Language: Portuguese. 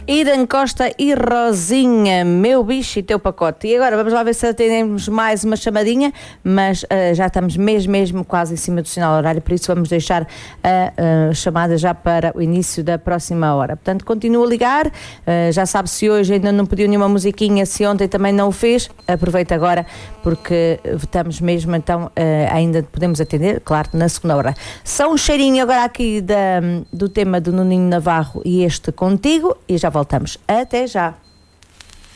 Irã Costa e Rosinha, meu bicho e teu pacote. E agora vamos lá ver se atendemos mais uma chamadinha, mas já estamos mesmo quase em cima do sinal horário, por isso vamos deixar a chamada já para o início da próxima hora. Portanto, continua a ligar, já sabe, se hoje ainda não pediu nenhuma musiquinha, se ontem também não o fez, aproveita agora, porque estamos mesmo, então ainda podemos atender, claro, na segunda hora. Só um cheirinho agora aqui do tema do Nuninho Navarro e este contigo, e já voltamos. Até já!